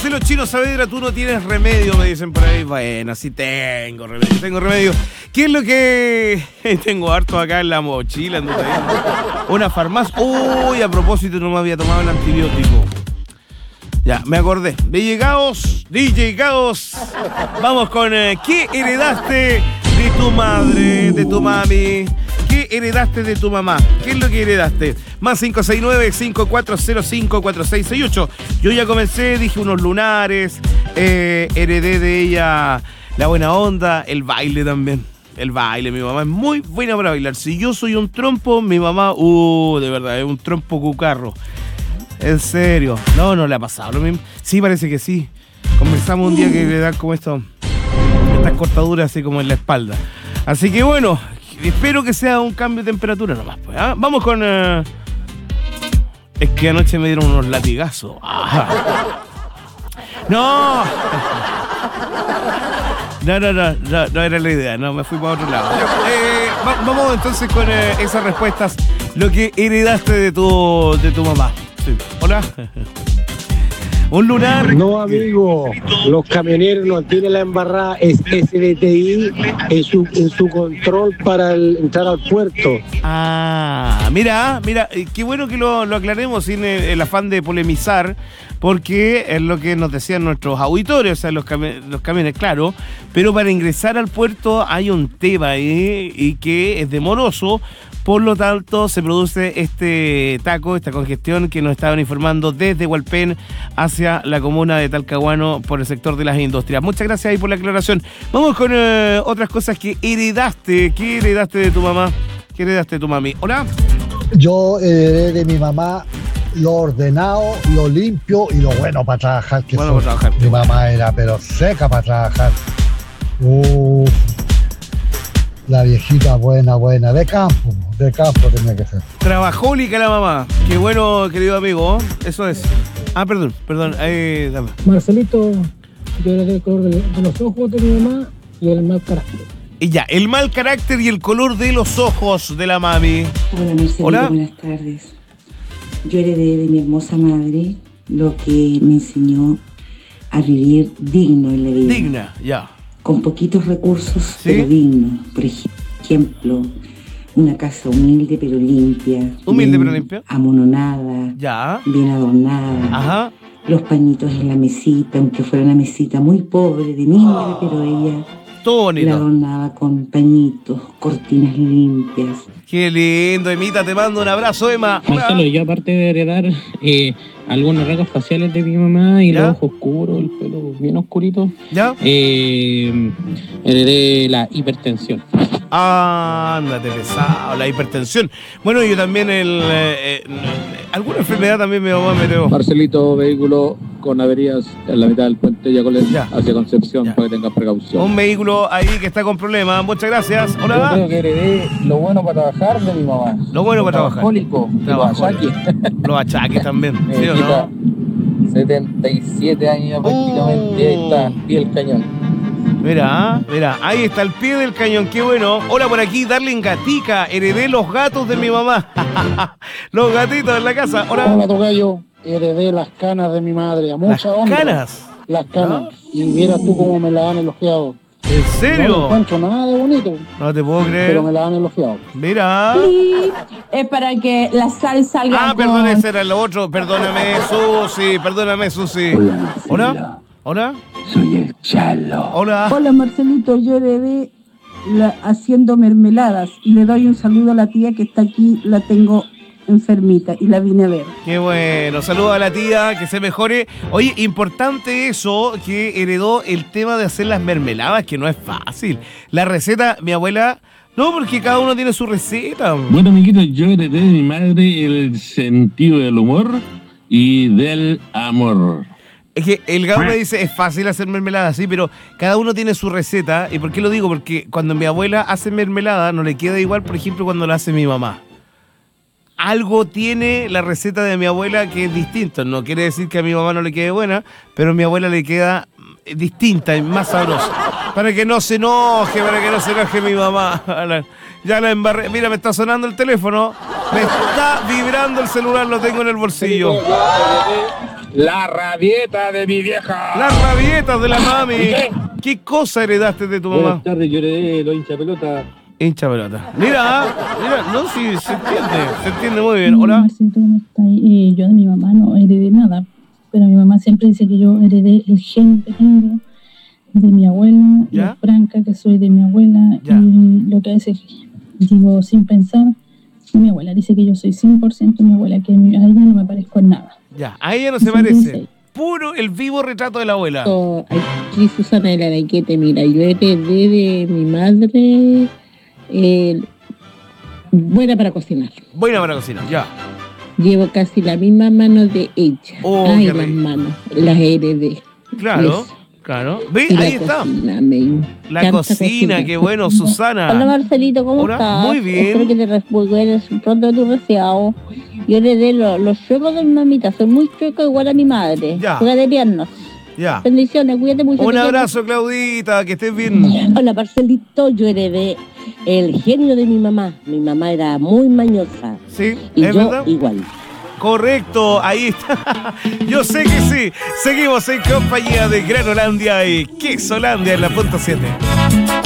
Marcelo Chino Saavedra, tú no tienes remedio, me dicen por ahí. Bueno, sí tengo remedio. ¿Qué es lo que tengo harto acá en la mochila? Una farmacia. Uy, a propósito, no me había tomado el antibiótico. Ya, me acordé. DJ Gaos. Vamos con ¿qué heredaste de tu madre, de tu mami? ¿Qué heredaste de tu mamá? ¿Qué es lo que heredaste? Más 569-5405-4668. Yo ya comencé, dije unos lunares, heredé de ella la buena onda, el baile también. El baile, mi mamá es muy buena para bailar. Si yo soy un trompo, mi mamá, de verdad, es un trompo cucarro. En serio. No le ha pasado lo mismo. Sí, parece que sí. Conversamos un día que le dan como estas cortaduras así como en la espalda. Así que bueno, espero que sea un cambio de temperatura nomás. Pues, ¿ah? Vamos con... Es que anoche me dieron unos latigazos. No era la idea. No, me fui para otro lado. Vamos entonces con esas respuestas. Lo que heredaste de tu mamá. Sí. Hola. Un lunar. No, amigo, los camioneros no tienen la embarrada, es SBTI en su control para entrar al puerto. Mira, qué bueno que lo aclaremos sin el afán de polemizar, porque es lo que nos decían nuestros auditores, o sea, los camiones, claro, pero para ingresar al puerto hay un tema ahí y que es demoroso. Por lo tanto, se produce este taco, esta congestión que nos estaban informando desde Hualpén hacia la comuna de Talcahuano por el sector de las industrias. Muchas gracias ahí por la aclaración. Vamos con otras cosas que heredaste. ¿Qué heredaste de tu mamá? ¿Qué heredaste de tu mami? ¿Hola? Yo heredé de mi mamá lo ordenado, lo limpio y lo bueno para trabajar. Que bueno para trabajar. Mi mamá era pero seca para trabajar. La viejita buena, de campo tenía que ser. Trabajólica la mamá. Qué bueno, querido amigo. Eso es. Perdón. Dame. Marcelito, yo heredé el color de los ojos de mi mamá y el mal carácter. Y ya, el mal carácter y el color de los ojos de la mami. Hola, Marcelito, Hola. Buenas tardes. Yo heredé de mi hermosa madre lo que me enseñó a vivir digno en la vida. Digna, ya. Con poquitos recursos, ¿sí? Pero digno. Por ejemplo, una casa humilde pero limpia. Humilde pero limpia. Amononada. Ya. Bien adornada. Ajá. Los pañitos en la mesita, aunque fuera una mesita muy pobre, de mimbre, pero ella todo bonito. la adornaba con pañitos, cortinas limpias. Qué lindo, Emita, te mando un abrazo, Emma. Marcelo, yo aparte de heredar algunos rasgos faciales de mi mamá y ¿ya? los ojos oscuros, el pelo bien oscurito, ¿ya? Heredé la hipertensión. Ándate pesado, la hipertensión. Bueno, yo también alguna enfermedad también mi mamá me dio. Marcelito, vehículo con averías en la mitad del puente Yacolén hacia Concepción, para que tengas precaución. Un vehículo ahí que está con problemas. Muchas gracias. Hola. Yo creo que heredé lo bueno para trabajar de mi mamá. Lo bueno para trabajar. Los achaques. Los achaques también. ¿Sí o no? 77 años prácticamente, ahí está, pie del cañón. Mira, ahí está el pie del cañón, qué bueno. Hola por aquí, Darling Gatica, heredé los gatos de mi mamá. Los gatitos en la casa. Hola, tocayo, heredé las canas de mi madre, a mucha honra. ¿Canas? Las canas. ¿No? Y mira tú cómo me las han elogiado. ¿En serio? No encuentro nada de bonito. No te puedo creer. Pero me las han elogiado. Mira. Sí, es para que la sal salga. Perdón, ese era lo otro. Perdóname, Susi. Hola. Soy el Chalo. Hola. Hola, Marcelito. Yo heredé haciendo mermeladas y le doy un saludo a la tía que está aquí. La tengo enfermita y la vine a ver. Qué bueno. Saludos a la tía, que se mejore. Oye, importante eso, que heredó el tema de hacer las mermeladas, que no es fácil. La receta, mi abuela... No, porque cada uno tiene su receta. Bueno, amiguitos, yo heredé de mi madre el sentido del humor y del amor. Es que el Gabo me dice, es fácil hacer mermelada, sí, pero cada uno tiene su receta. ¿Y por qué lo digo? Porque cuando mi abuela hace mermelada, no le queda igual, por ejemplo, cuando la hace mi mamá. Algo tiene la receta de mi abuela que es distinto. No quiere decir que a mi mamá no le quede buena, pero a mi abuela le queda distinta y más sabrosa. Para que no se enoje mi mamá. Ya la embarré. Mira, me está sonando el teléfono. Me está vibrando el celular, lo tengo en el bolsillo. La rabieta de mi vieja. Las rabietas de la mami. ¿Qué cosa heredaste de tu mamá? Buenas tardes, yo heredé los hincha pelota. Hincha pelota. Mira, no, sí, se entiende muy bien. Hola. Marcito, ¿cómo estás? Yo de mi mamá no heredé nada, pero mi mamá siempre dice que yo heredé el gen que tengo de mi abuela, lo franca que soy de mi abuela, y lo que a veces digo sin pensar, mi abuela dice que yo soy 100% mi abuela, que a ella no me parezco en nada. Ya, a ella no se parece. Puro el vivo retrato de la abuela. Aquí Susana de la Araquete, mira, yo heredé de mi madre buena para cocinar. Buena para cocinar, ya. Llevo casi la misma mano de ella. Ay, las manos, las heredé. Claro. Claro. ¿Ve? Ahí está. La cocina, qué bueno, Susana. Hola Marcelito, ¿cómo estás? Muy bien. Espero que te recuperes pronto de tu resfriado. Yo heredé los chuecos de mi mamita, soy muy chueco igual a mi madre. Ya. Juega de piernas. Ya. Bendiciones, cuídate mucho. Un abrazo, Claudita, que estés bien. Hola Marcelito, yo heredé el genio de mi mamá. Mi mamá era muy mañosa. Sí, y ¿es yo verdad? Igual. Correcto, ahí está. Yo sé que sí. Seguimos en compañía de Granolandia y Quesolandia en la punto 7.